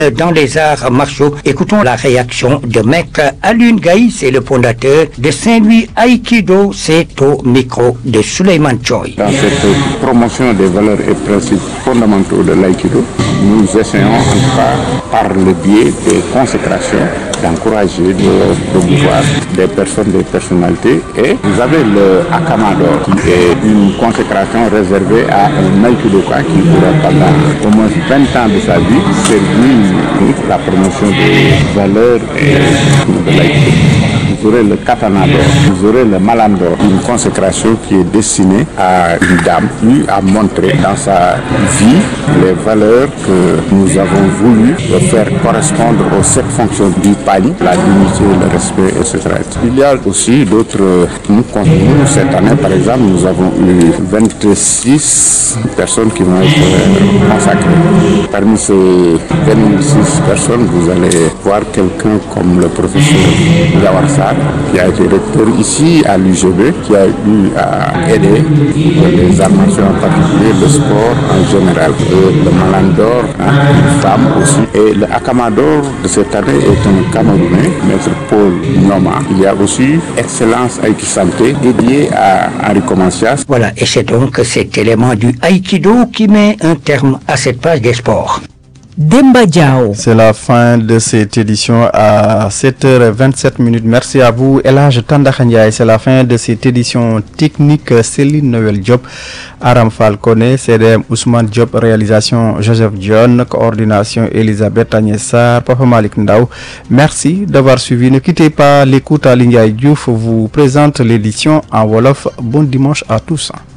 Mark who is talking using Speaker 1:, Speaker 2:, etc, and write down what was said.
Speaker 1: dans les arts martiaux. Écoutons la réaction de Maître Alun Gaï, c'est le fondateur de Saint-Louis Aikido. C'est au micro de Souleymane Choi.
Speaker 2: Dans cette promotion des valeurs et principes fondamentaux de l'Aikido, nous essayons en tout cas, par le biais des consécrations, d'encourager, de promouvoir des personnes, des personnalités. Et vous avez le Akamador, qui est une consécration réservée à un Aikidoka qui pourra pendant au moins 20 ans de sa vie servir la promotion des valeurs et de l'Aikido. Vous aurez le Katanador, vous aurez le Malandor, une consécration qui est destinée à une dame, lui à montrer dans sa vie les valeurs que nous avons voulu faire correspondre aux 7 fonctions du pali, la dignité, le respect, etc. Il y a aussi d'autres contenus. Cette année, par exemple, nous avons eu 26 personnes qui vont être consacrées. Parmi ces 26 personnes, vous allez voir quelqu'un comme le professeur Yawarsa, qui a été recteur ici à l'UGB, qui a eu à aider les arts martiaux en particulier, le sport en général. Et le Malandor, une femme aussi. Et le Akamador de cette année est un Camerounais, Maître Paul Noma. Il y a aussi Excellence Aiki Santé, dédié à Henri Comancias.
Speaker 1: Voilà, et c'est donc cet élément du Aikido qui met un terme à cette page des sports.
Speaker 3: Demba Diao.
Speaker 4: C'est la fin de cette édition à 7h27. Merci à vous, Elhaj Tandakhandiaï. C'est la fin de cette édition technique. Céline Noël Diop, Aram Falcone, CDM Ousmane Diop, réalisation Joseph John, coordination Elisabeth Agnessar, Papa Malik Ndaw. Merci d'avoir suivi. Ne quittez pas l'écoute. à Lingaï Diouf vous présente l'édition en Wolof. Bon dimanche à tous.